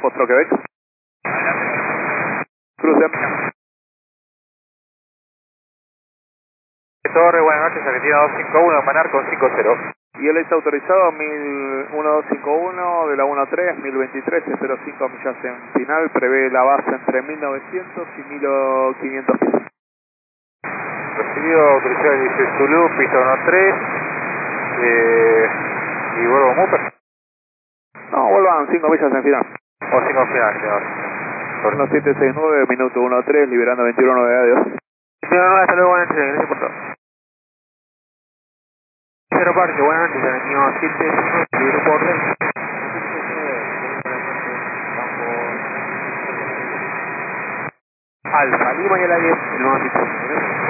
Foxtrot Quebec. Cruce. Torre, buenas noches, Argentina 251, Manar con 50. Y él está autorizado 1251 de la 13, 1023, 05 millas en final, prevé la base entre 1900 y 1500 pies. Recibido, autorizado el 16 Zulu, pista 13, y vuelvo Mooper. No, vuelvan 5 millas en final. O 5 final, señor. 1769, minuto 13, liberando 21.9, adiós. Señor, hasta luego, buenas noches, gracias por todo. Cero Parque, buenas noches, año 759, libre por orden. Alfa, Lima y a la 10, el nuevo sitio.